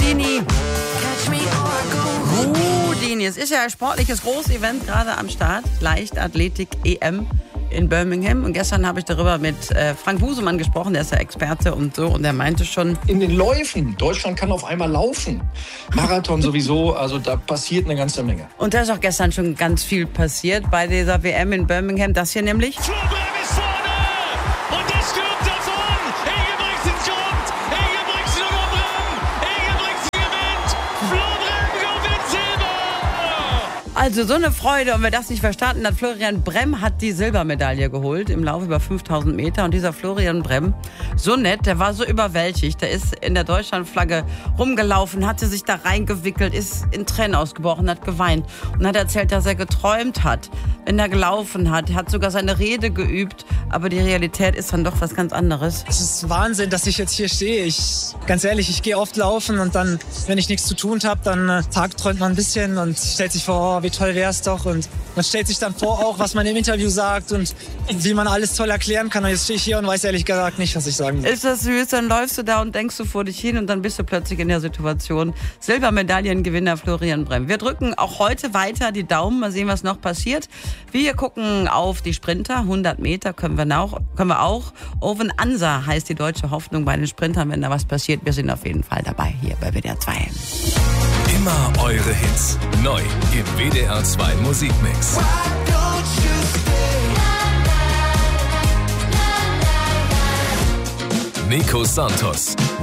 Houdini. Houdini. Es ist ja ein sportliches Großevent gerade am Start. Leichtathletik-EM in Birmingham. Und gestern habe ich darüber mit Frank Busemann gesprochen, der ist ja Experte und so. Und der meinte schon... In den Läufen. Deutschland kann auf einmal laufen. Marathon sowieso. Also da passiert eine ganze Menge. Und da ist auch gestern schon ganz viel passiert bei dieser WM in Birmingham. Das hier nämlich... Flo Brem ist vorne! Und der stürmt davon! Ingebrigtsen kommt! Ingebrigtsen über Brem! Ingebrigtsen gewinnt! Flo Brem gewinnt Silber! Also so eine Freude. Und wer das nicht verstanden hat, Florian Brem hat die Silbermedaille geholt im Lauf über 5000 Meter. Und dieser Florian Brem, so nett, der war so überwältigt. Der ist in der Deutschlandflagge rumgelaufen, hatte sich da reingewickelt, ist in Tränen ausgebrochen, hat geweint. Und hat erzählt, dass er geträumt hat, wenn er gelaufen hat. Er hat sogar seine Rede geübt. Aber die Realität ist dann doch was ganz anderes. Es ist Wahnsinn, dass ich jetzt hier stehe. Ganz ehrlich, ich gehe oft laufen und dann, wenn ich nichts zu tun habe, dann tagträumt man ein bisschen und stellt sich vor, oh, wie toll wär's doch. Und man stellt sich dann vor auch, was man im Interview sagt und wie man alles toll erklären kann. Und jetzt stehe ich hier und weiß ehrlich gesagt nicht, was ich sagen will. Ist das süß? Dann läufst du da und denkst du vor dich hin und dann bist du plötzlich in der Situation. Silbermedaillengewinner Florian Brem. Wir drücken auch heute weiter die Daumen. Mal sehen, was noch passiert. Wir gucken auf die Sprinter. 100 Meter können wir auch. Owen Ansa heißt die deutsche Hoffnung bei den Sprintern. Wenn da was passiert, wir sind auf jeden Fall dabei hier bei WDR 2. Immer eure Hits. Neu im WDR 2 Musikmix. Nico Santos.